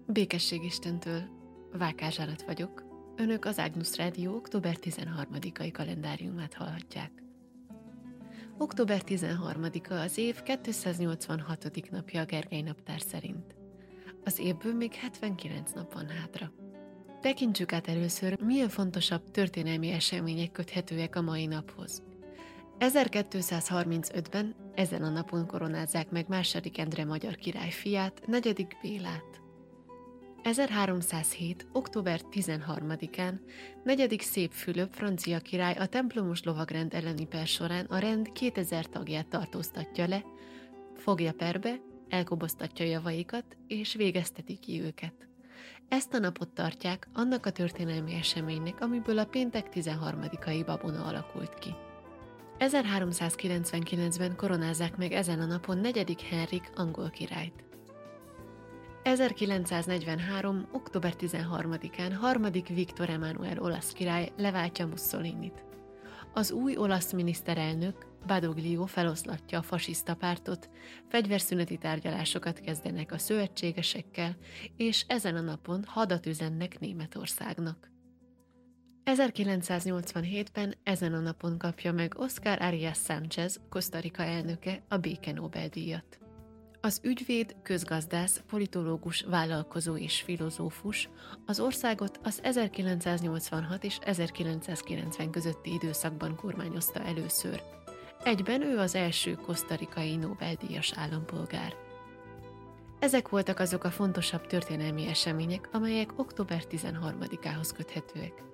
Békesség Istentől, Vákás Zsanett vagyok. Önök az Ágnusz Rádió október 13-ai kalendáriumát hallhatják. Október 13-a az év 286. napja a Gergely naptár szerint. Az évből még 79 nap van hátra. Tekintsük át először, milyen fontosabb történelmi események köthetőek a mai naphoz. 1235-ben ezen a napon koronázzák meg II. Endre magyar király fiát, 4. Bélát. 1307. október 13-án 4. Szép Fülöp francia király a templomos lovagrend elleni per során a rend 2000 tagját tartóztatja le, fogja perbe, elkoboztatja javaikat és végezteti ki őket. Ezt a napot tartják annak a történelmi eseménynek, amiből a péntek 13-ai babona alakult ki. 1399-ben koronázzák meg ezen a napon 4. Henrik angol királyt. 1943. október 13-án 3. Viktor Emmanuel olasz király leváltja Mussolinit. Az új olasz miniszterelnök, Badoglio feloszlatja a fasiszta pártot, fegyverszüneti tárgyalásokat kezdenek a szövetségesekkel, és ezen a napon hadat üzennek Németországnak. 1987-ben ezen a napon kapja meg Oscar Arias Sánchez, Costa Rica elnöke a béke Nobel-díjat. Az ügyvéd, közgazdász, politológus, vállalkozó és filozófus az országot az 1986 és 1990 közötti időszakban kormányozta először. Egyben ő az első kosztarikai Nobel-díjas állampolgár. Ezek voltak azok a fontosabb történelmi események, amelyek október 13-ához köthetőek.